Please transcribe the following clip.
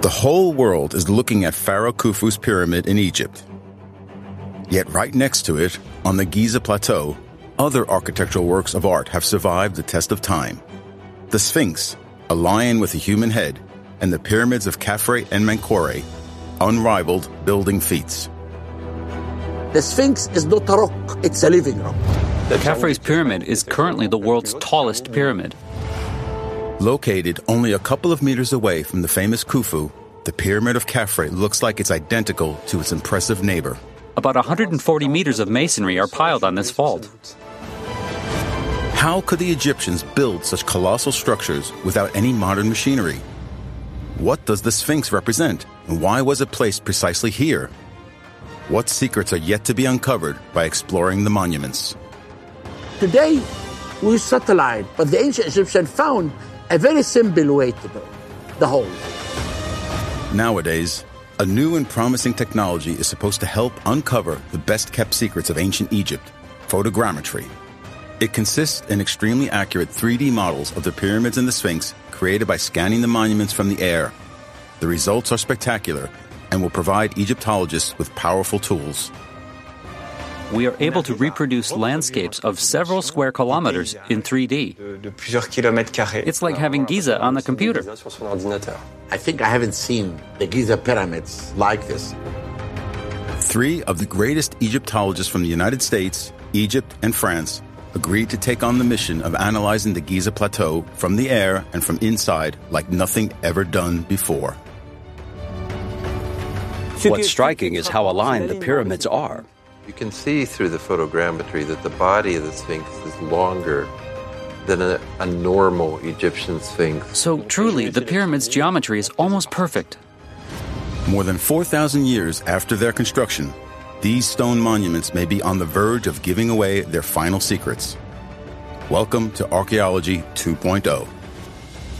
The whole world is looking at Pharaoh Khufu's pyramid in Egypt. Yet right next to it, on the Giza Plateau, other architectural works of art have survived the test of time. The Sphinx, a lion with a human head, and the pyramids of Khafre and Menkaure, unrivaled building feats. The Sphinx is not a rock, it's a living rock. Khafre's pyramid is currently the world's tallest pyramid. Located only a couple of meters away from the famous Khufu, the Pyramid of Khafre looks like it's identical to its impressive neighbor. About 140 meters of masonry are piled on this fault. How could the Egyptians build such colossal structures without any modern machinery? What does the Sphinx represent, and why was it placed precisely here? What secrets are yet to be uncovered by exploring the monuments? Today, we use satellite, but the ancient Egyptians found a very simple way to build the whole. Nowadays, a new and promising technology is supposed to help uncover the best-kept secrets of ancient Egypt, photogrammetry. It consists in extremely accurate 3D models of the pyramids and the Sphinx created by scanning the monuments from the air. The results are spectacular and will provide Egyptologists with powerful tools. We are able to reproduce landscapes of several square kilometers in 3D. It's like having Giza on the computer. I think I haven't seen the Giza pyramids like this. 3 of the greatest Egyptologists from the United States, Egypt, and France agreed to take on the mission of analyzing the Giza Plateau from the air and from inside like nothing ever done before. What's striking is how aligned the pyramids are. You can see through the photogrammetry that the body of the Sphinx is longer than a normal Egyptian Sphinx. So truly, the pyramid's geometry is almost perfect. More than 4,000 years after their construction, these stone monuments may be on the verge of giving away their final secrets. Welcome to Archaeology 2.0.